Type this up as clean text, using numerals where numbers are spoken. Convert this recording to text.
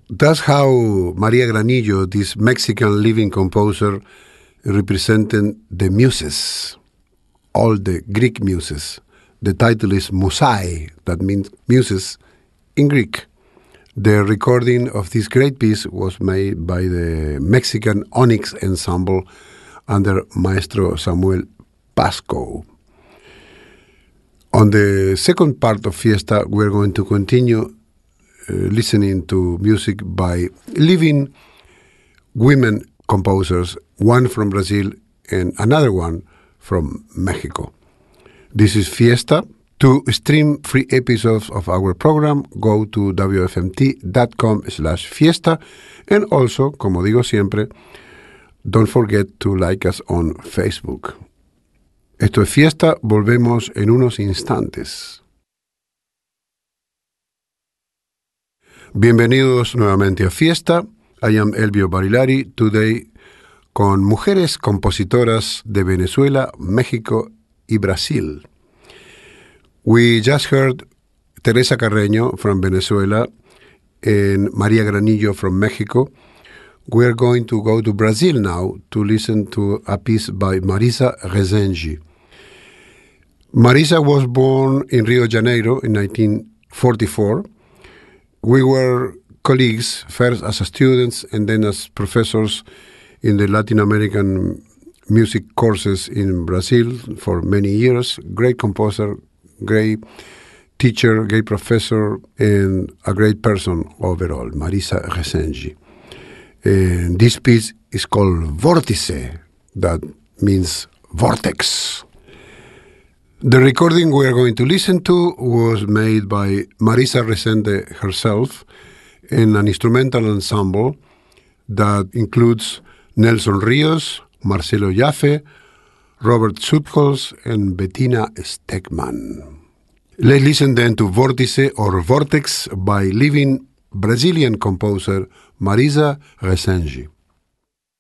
That's how Maria Granillo, this Mexican living composer, represented the muses, all the Greek muses. The title is Musai, that means muses in Greek. The recording of this great piece was made by the Mexican Onyx Ensemble under Maestro Samuel Pasco. On the second part of Fiesta, we're going to continue listening to music by living women composers, one from Brazil and another one from Mexico. This is Fiesta. To stream free episodes of our program, go to wfmt.com/fiesta. And also, como digo siempre, don't forget to like us on Facebook. Esto es Fiesta, volvemos en unos instantes. Bienvenidos nuevamente a Fiesta. I am Elvio Barilari, today con mujeres compositoras de Venezuela, México y Brasil. We just heard Teresa Carreño from Venezuela and Maria Granillo from Mexico. We're going to go to Brazil now to listen to a piece by Marisa Rezende. Marisa was born in Rio de Janeiro in 1944. We were colleagues, first as students and then as professors in the Latin American music courses in Brazil for many years. Great composer, great teacher, great professor, and a great person overall, Marisa Rezende. And this piece is called Vórtice, that means vortex. The recording we are going to listen to was made by Marisa Rezende herself in an instrumental ensemble that includes Nelson Rios, Marcelo Jaffe, Robert Sutholz, and Bettina Stegman. Let's listen then to Vórtice or Vortex by living Brazilian composer Marisa Rezende.